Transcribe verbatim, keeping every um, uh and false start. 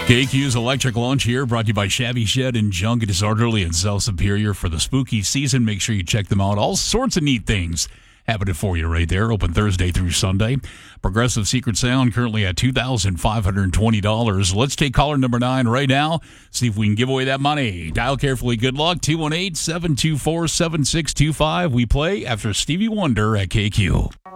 K Q's Electric Lunch here, brought to you by Shabby Shed and Junk Disorderly in South Superior for the spooky season. Make sure you check them out. All sorts of neat things happening for you right there. Open Thursday through Sunday. Progressive Secret Sound currently at two thousand five hundred twenty dollars. Let's take caller number nine right now. See if we can give away that money. Dial carefully. Good luck. two one eight, seven two four, seven six two five. We play after Stevie Wonder at K Q.